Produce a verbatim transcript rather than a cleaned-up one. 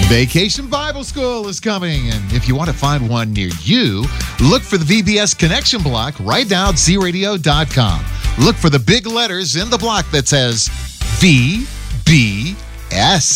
Vacation Bible School is coming, and if you want to find one near you, look for the V B S Connection block right now at z radio dot com. Look for the big letters in the block that says V B S.